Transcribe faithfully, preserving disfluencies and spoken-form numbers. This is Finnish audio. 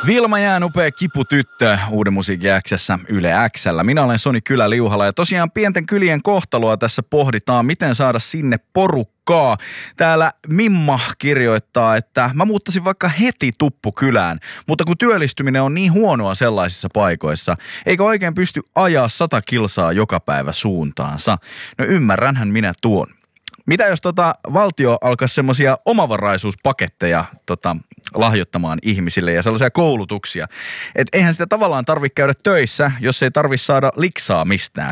Vilma Jään upea kiputyttö Uuden musiikin X:ssä Yle X:llä. Minä olen Soni Kylä-Liuhala ja tosiaan pienten kylien kohtaloa tässä pohditaan, miten saada sinne porukkaa. Täällä Mimma kirjoittaa, että mä muuttaisin vaikka heti Tuppukylään, mutta kun työllistyminen on niin huonoa sellaisissa paikoissa, eikä oikein pysty ajaa sata kilsaa joka päivä suuntaansa. No ymmärränhän minä tuon. Mitä jos tota valtio alkaisi semmoisia omavaraisuuspaketteja tota, lahjoittamaan ihmisille ja sellaisia koulutuksia, että eihän sitä tavallaan tarvitse käydä töissä, jos ei tarvitse saada liksaa mistään.